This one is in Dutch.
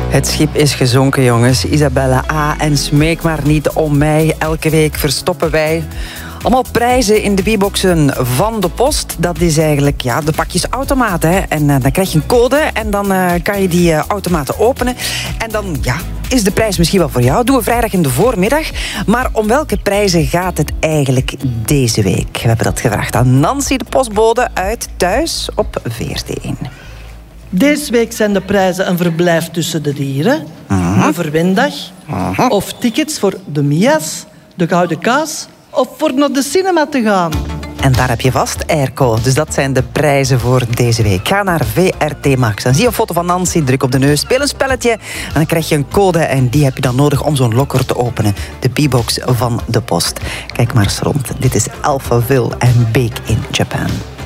Het schip is gezonken, jongens. Isabella A. En smeek maar niet om mij. Elke week verstoppen wij allemaal prijzen in de B-boxen van de post. Dat is eigenlijk de pakjesautomaat. Hè. En dan krijg je een code en dan kan je die automaten openen. En dan is de prijs misschien wel voor jou. Doen we vrijdag in de voormiddag. Maar om welke prijzen gaat het eigenlijk deze week? We hebben dat gevraagd aan Nancy, de postbode uit Thuis op VRT1. Deze week zijn de prijzen een verblijf tussen de dieren, een verwendag, of tickets voor de Mia's, de Gouden Kaas of voor naar de cinema te gaan. En daar heb je vast airco. Dus dat zijn de prijzen voor deze week. Ga naar VRT Max. Dan zie je een foto van Nancy, druk op de neus, speel een spelletje en dan krijg je een code en die heb je dan nodig om zo'n lokker te openen. De B-box van de post. Kijk maar eens rond. Dit is Alphaville en Bake in Japan.